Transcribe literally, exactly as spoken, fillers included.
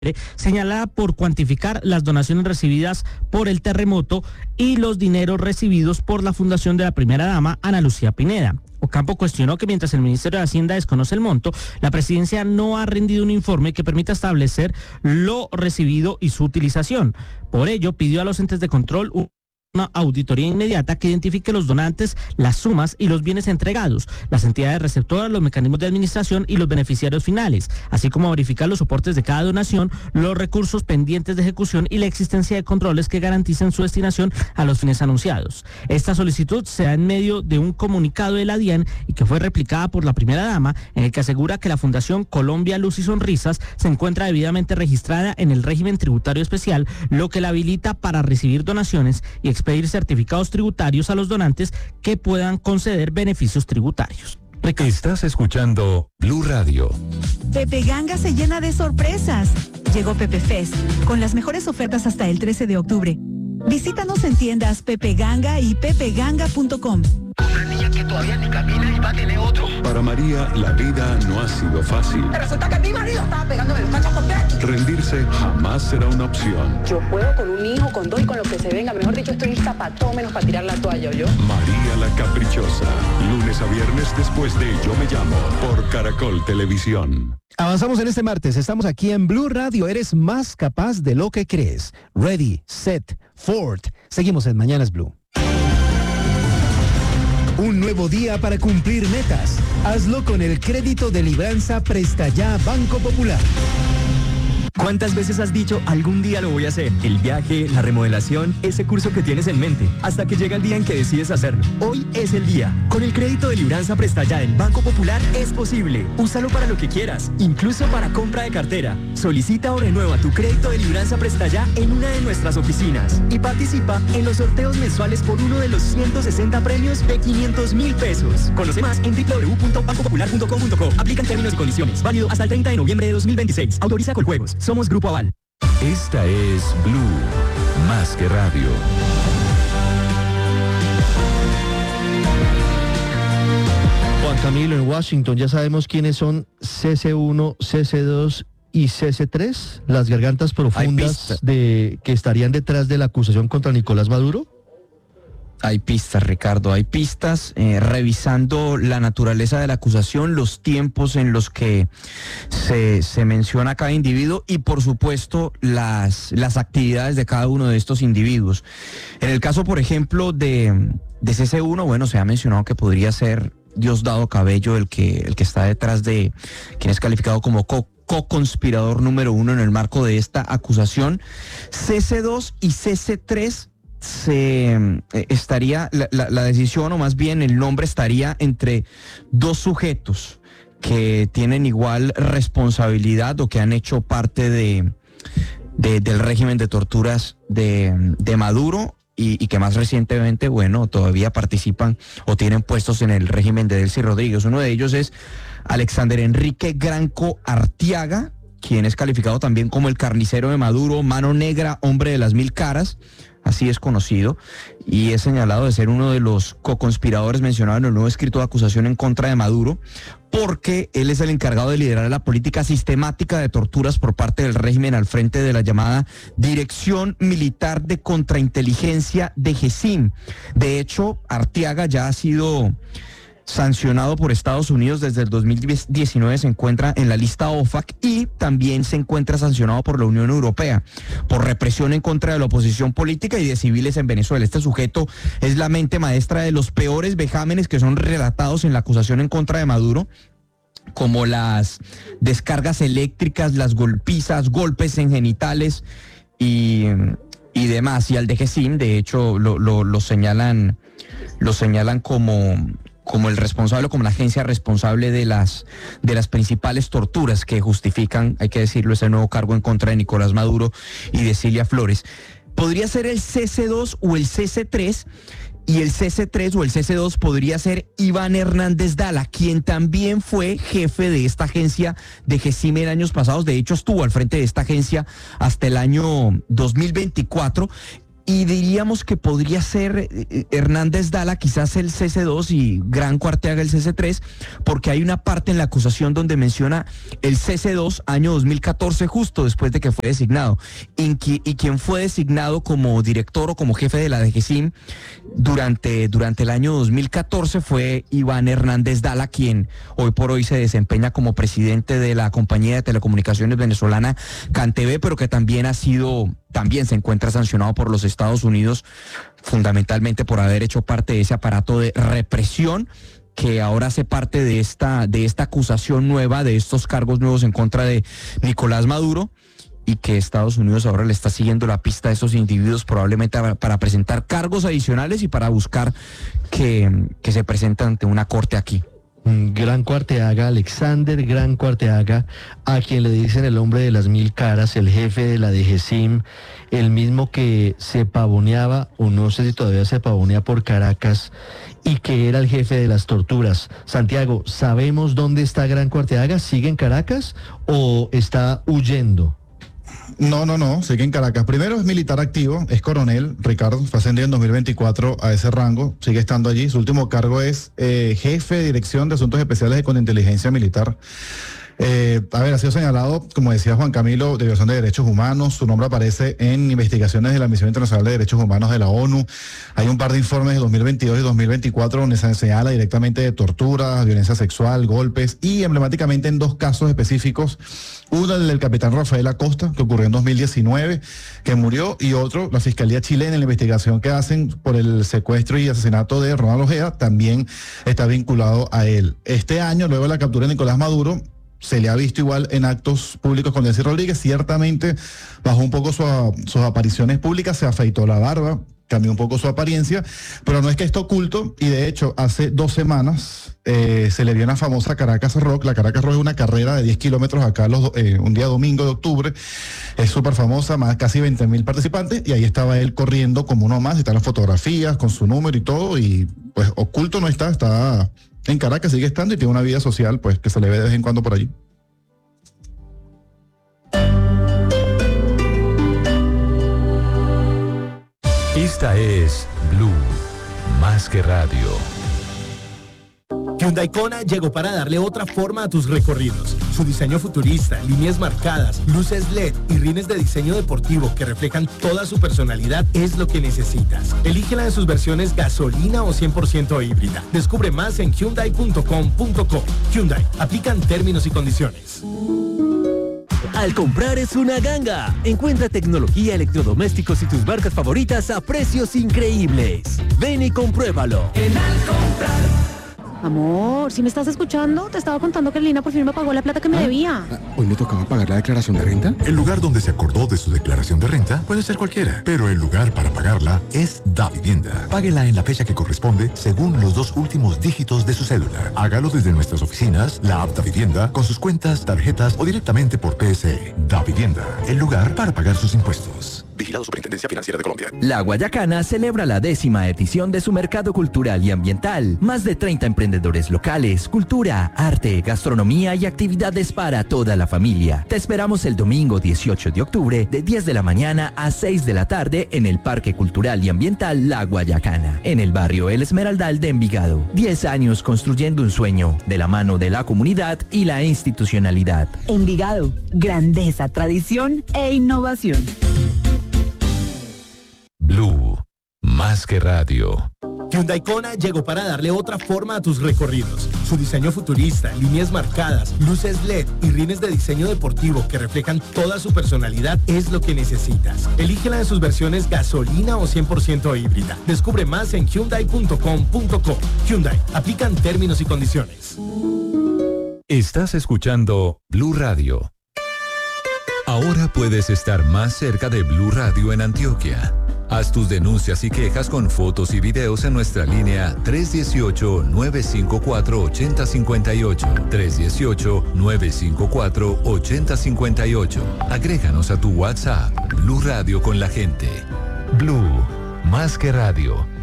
señalada por cuantificar las donaciones recibidas por el terremoto y los dineros recibidos por la fundación de la primera dama, Ana Lucía Pineda. Ocampo cuestionó que mientras el Ministerio de Hacienda desconoce el monto, la presidencia no ha rendido un informe que permita establecer lo recibido y su utilización. Por ello, pidió a los entes de control un una auditoría inmediata que identifique los donantes, las sumas y los bienes entregados, las entidades receptoras, los mecanismos de administración y los beneficiarios finales, así como verificar los soportes de cada donación, los recursos pendientes de ejecución y la existencia de controles que garanticen su destinación a los fines anunciados. Esta solicitud se da en medio de un comunicado de la DIAN y que fue replicada por la primera dama, en el que asegura que la Fundación Colombia Luz y Sonrisas se encuentra debidamente registrada en el régimen tributario especial, lo que la habilita para recibir donaciones y pedir certificados tributarios a los donantes que puedan conceder beneficios tributarios. Ricardo. Estás escuchando Blue Radio. Pepe Ganga se llena de sorpresas. Llegó Pepe Fest con las mejores ofertas hasta el trece de octubre. Visítanos en tiendas Pepe Ganga y pepe ganga punto com. Una niña que todavía ni camina y va a tener otro. Para María, la vida no ha sido fácil. Resulta que mi marido estaba pegando el macho con Betty. Rendirse jamás será una opción. Yo puedo con un hijo, con dos y con lo que se venga. Mejor dicho, estoy lista para todo menos para tirar la toalla, ¿yo? María la Caprichosa. Lunes a viernes después de Yo Me Llamo por Caracol Televisión. Avanzamos en este martes. Estamos aquí en Blue Radio. Eres más capaz de lo que crees. Ready, set, Ford. Seguimos en Mañanas Blue. Un nuevo día para cumplir metas. Hazlo con el crédito de Libranza Presta Ya Banco Popular. ¿Cuántas veces has dicho algún día lo voy a hacer? El viaje, la remodelación, ese curso que tienes en mente, hasta que llega el día en que decides hacerlo. Hoy es el día. Con el crédito de Libranza Presta Ya del Banco Popular es posible. Úsalo para lo que quieras, incluso para compra de cartera. Solicita o renueva tu crédito de Libranza Presta Ya en una de nuestras oficinas y participa en los sorteos mensuales por uno de los ciento sesenta premios de quinientos mil pesos. Conoce más en doble u doble u doble u punto banco popular punto com punto co. Aplican términos y condiciones. Válido hasta el treinta de noviembre de dos mil veintiséis. Autoriza Coljuegos. Somos Grupo Aval. Esta es Blue, más que radio. Juan Camilo, en Washington ya sabemos quiénes son C C uno, C C dos y C C tres, las gargantas profundas de que estarían detrás de la acusación contra Nicolás Maduro. Hay pistas, Ricardo, hay pistas, eh, revisando la naturaleza de la acusación, los tiempos en los que se, se menciona a cada individuo y, por supuesto, las, las actividades de cada uno de estos individuos. En el caso, por ejemplo, de, de C C uno, bueno, se ha mencionado que podría ser Diosdado Cabello el que, el que está detrás de quien es calificado como co co-conspirador número uno en el marco de esta acusación. C C dos y C C tres se eh, estaría, la, la, la decisión o más bien el nombre estaría entre dos sujetos que tienen igual responsabilidad o que han hecho parte de, de del régimen de torturas de, de Maduro y, y que más recientemente, bueno, todavía participan o tienen puestos en el régimen de Delcy Rodríguez. Uno de ellos es Alexander Enrique Granco Artiaga, quien es calificado también como el carnicero de Maduro, mano negra, hombre de las mil caras. Así es conocido, y es señalado de ser uno de los co-conspiradores mencionados en el nuevo escrito de acusación en contra de Maduro, porque él es el encargado de liderar la política sistemática de torturas por parte del régimen al frente de la llamada Dirección Militar de Contrainteligencia de GESIM. De hecho, Artiaga ya ha sido sancionado por Estados Unidos desde el dos mil diecinueve, se encuentra en la lista O F A C y también se encuentra sancionado por la Unión Europea por represión en contra de la oposición política y de civiles en Venezuela. Este sujeto es la mente maestra de los peores vejámenes que son relatados en la acusación en contra de Maduro, como las descargas eléctricas, las golpizas, golpes en genitales y, y demás. Y al de GESIM, de hecho, lo, lo, lo señalan, lo señalan como... como el responsable, como la agencia responsable de las de las principales torturas que justifican, hay que decirlo, ese nuevo cargo en contra de Nicolás Maduro y de Cilia Flores. Podría ser el C C dos o el C C tres, y el C C tres o el C C dos podría ser Iván Hernández Dala, quien también fue jefe de esta agencia de GESIM en años pasados. De hecho, estuvo al frente de esta agencia hasta el año dos mil veinticuatro. y diríamos que podría ser eh, Hernández Dala quizás el C C dos y Granco Arteaga el C C tres, porque hay una parte en la acusación donde menciona el C C dos año dos mil catorce, justo después de que fue designado, y, qui, y quien fue designado como director o como jefe de la D G C I M durante, durante el año dos mil catorce fue Iván Hernández Dala, quien hoy por hoy se desempeña como presidente de la compañía de telecomunicaciones venezolana CanTV, pero que también ha sido, también se encuentra sancionado por los Estados Unidos, fundamentalmente por haber hecho parte de ese aparato de represión que ahora hace parte de esta, de esta acusación nueva, de estos cargos nuevos en contra de Nicolás Maduro, y que Estados Unidos ahora le está siguiendo la pista a esos individuos probablemente para, para presentar cargos adicionales y para buscar que, que se presenten ante una corte aquí. Granco Arteaga, Alexander Granco Arteaga, a quien le dicen el hombre de las mil caras, el jefe de la D G C I M, el mismo que se pavoneaba, o no sé si todavía se pavonea por Caracas, y que era el jefe de las torturas. Santiago, ¿sabemos dónde está Granco Arteaga? ¿Sigue en Caracas o está huyendo? No, no, no, sigue en Caracas. Primero es militar activo, es coronel, Ricardo, fue ascendido en dos mil veinticuatro a ese rango, sigue estando allí. Su último cargo es eh, jefe de Dirección de Asuntos Especiales de Contrainteligencia Militar. Eh, a ver, ha sido señalado, como decía Juan Camilo, de violación de derechos humanos. Su nombre aparece en investigaciones de la Misión Internacional de Derechos Humanos de la ONU. Hay un par de informes de dos mil veintidós y dos mil veinticuatro donde se señala directamente de tortura, violencia sexual, golpes, y emblemáticamente en dos casos específicos. Uno, el del capitán Rafael Acosta, que ocurrió en dos mil diecinueve, que murió, y otro, la Fiscalía chilena, en la investigación que hacen por el secuestro y asesinato de Ronald Ojeda, también está vinculado a él. Este año, luego de la captura de Nicolás Maduro, se le ha visto igual en actos públicos con Delcy Rodríguez. Ciertamente bajó un poco su, sus apariciones públicas, se afeitó la barba, cambió un poco su apariencia, pero no es que esté oculto, y de hecho hace dos semanas eh, se le dio una famosa Caracas Rock. La Caracas Rock es una carrera de diez kilómetros acá los, eh, un día domingo de octubre, es súper famosa, más casi veinte mil participantes, y ahí estaba él corriendo como uno más, están las fotografías con su número y todo, y pues oculto no está, está en Caracas, sigue estando y tiene una vida social pues que se le ve de vez en cuando por allí. Esta es Blue, más que radio. Hyundai Kona llegó para darle otra forma a tus recorridos. Su diseño futurista, líneas marcadas, luces L E D y rines de diseño deportivo que reflejan toda su personalidad es lo que necesitas. Elígela en sus versiones gasolina o cien por ciento híbrida. Descubre más en hyundai punto com punto co. Hyundai, aplican términos y condiciones. Al comprar es una ganga. Encuentra tecnología, electrodomésticos y tus marcas favoritas a precios increíbles. Ven y compruébalo. En Al Comprar. Amor, ¿si me estás escuchando? Te estaba contando que Lina por fin me pagó la plata que me ¿Ah? debía. ¿Hoy me tocaba pagar la declaración de renta? El lugar donde se acordó de su declaración de renta puede ser cualquiera, pero el lugar para pagarla es Davivienda. Páguela en la fecha que corresponde según los dos últimos dígitos de su cédula. Hágalo desde nuestras oficinas, la app Davivienda, con sus cuentas, tarjetas o directamente por P S E. Davivienda, el lugar para pagar sus impuestos. Vigilado Superintendencia Financiera de Colombia. La Guayacana celebra la décima edición de su mercado cultural y ambiental. Más de treinta emprendedores locales, cultura, arte, gastronomía y actividades para toda la familia. Te esperamos el domingo dieciocho de octubre de diez de la mañana a seis de la tarde en el Parque Cultural y Ambiental La Guayacana, en el barrio El Esmeraldal de Envigado. diez años construyendo un sueño de la mano de la comunidad y la institucionalidad. Envigado, grandeza, tradición e innovación. Blue, más que radio. Hyundai Kona llegó para darle otra forma a tus recorridos. Su diseño futurista, líneas marcadas, luces L E D y rines de diseño deportivo que reflejan toda su personalidad es lo que necesitas. Elígela en sus versiones gasolina o cien por ciento híbrida. Descubre más en hyundai punto com punto co. Hyundai, aplican términos y condiciones. Estás escuchando Blue Radio. Ahora puedes estar más cerca de Blue Radio en Antioquia. Haz tus denuncias y quejas con fotos y videos en nuestra línea tres uno ocho, nueve cinco cuatro, ocho cero cinco ocho. tres uno ocho, nueve cinco cuatro, ocho cero cinco ocho. Agréganos a tu WhatsApp. Blue Radio con la gente. Blue, más que radio.